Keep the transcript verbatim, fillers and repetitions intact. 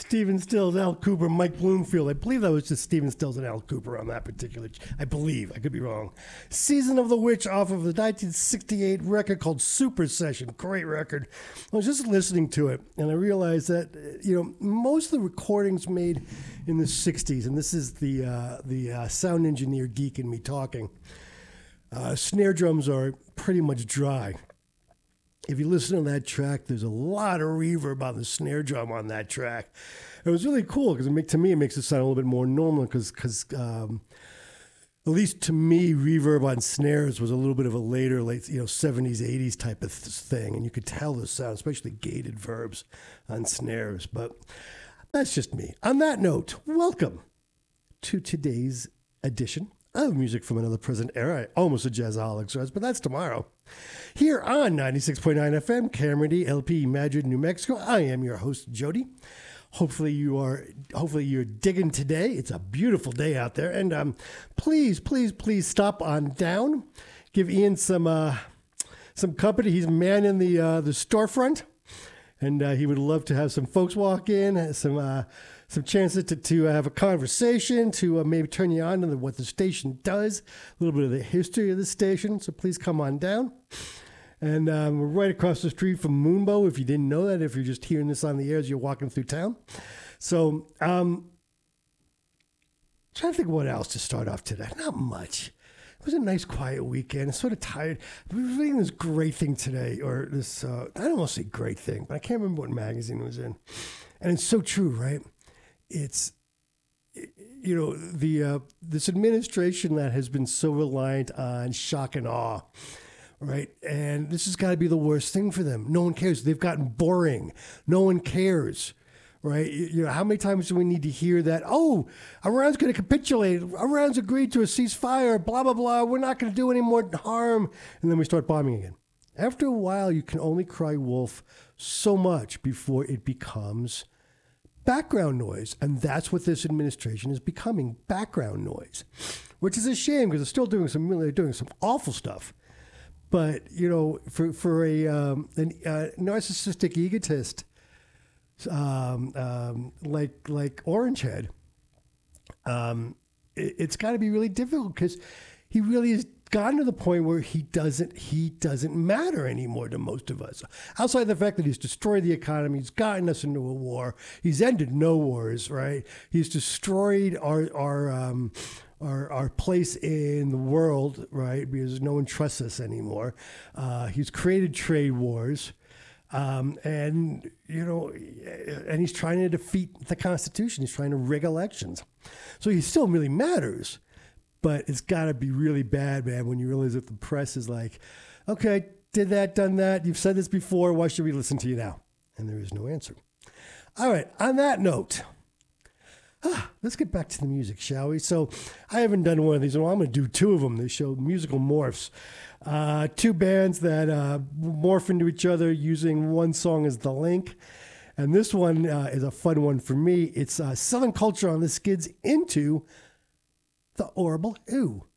Stephen Stills, Al Cooper, Mike Bloomfield. I believe that was just Stephen Stills and Al Cooper on that particular. I believe. I could be wrong. Season of the Witch off of the nineteen sixty-eight record called Super Session. Great record. I was just listening to it, and I realized that, you know, most of the recordings made in the sixties, and this is the, uh, the uh, sound engineer geek in me talking, uh, snare drums are pretty much dry. If you listen to that track, there's a lot of reverb on the snare drum on that track. It was really cool because it make, to me it makes it sound a little bit more normal because, because um, at least to me, reverb on snares was a little bit of a later, late you know, seventies, eighties type of th- thing, and you could tell the sound, especially gated verbs on snares. But that's just me. On that note, welcome to today's edition of Music from Another Present Era. I almost said Jazzaholics, but that's tomorrow. Here on ninety-six point nine F M, Cameron L P, Madrid, New Mexico. I am your host, Jody. Hopefully you are. Hopefully you're digging today. It's a beautiful day out there, and um, please, please, please stop on down. Give Ian some uh, some company. He's manning the uh, the storefront, and uh, he would love to have some folks walk in, some. Uh, Some chances to, to have a conversation, to uh, maybe turn you on to the, what the station does, a little bit of the history of the station. So please come on down. And um, we're right across the street from Moonbow, if you didn't know that, if you're just hearing this on the air as you're walking through town. So um, trying to think what else to start off today. Not much. It was a nice, quiet weekend. I'm sort of tired. I was reading this great thing today, or this, uh, I don't want to say great thing, but I can't remember what magazine it was in. And it's so true, right? It's, you know, the uh, this administration that has been so reliant on shock and awe, right? And this has got to be the worst thing for them. No one cares. They've gotten boring. No one cares, right? You know, how many times do we need to hear that? Oh, Iran's going to capitulate. Iran's agreed to a ceasefire. Blah blah blah. We're not going to do any more harm, and then we start bombing again. After a while, you can only cry wolf so much before it becomes background noise, and that's what this administration is becoming, background noise, which is a shame because they're still doing some really doing some awful stuff. But you know, for for a um, an, uh, narcissistic egotist um, um, like like Orangehead, um, it, it's got to be really difficult because he really is gotten to the point where he doesn't he doesn't matter anymore to most of us. Outside the fact that he's destroyed the economy, he's gotten us into a war, he's ended no wars, right? He's destroyed our our um, our, our place in the world, right? Because no one trusts us anymore. Uh, he's created trade wars, um, and you know, and he's trying to defeat the Constitution. He's trying to rig elections, so he still really matters. But it's got to be really bad, man, when you realize that the press is like, okay, did that, done that. You've said this before. Why should we listen to you now? And there is no answer. All right. On that note, ah, let's get back to the music, shall we? So I haven't done one of these. Well, I'm going to do two of them. They show musical morphs. Uh, two bands that uh, morph into each other using one song as the link. And this one uh, is a fun one for me. It's uh, Southern Culture on the Skids into The Horrible Ooh.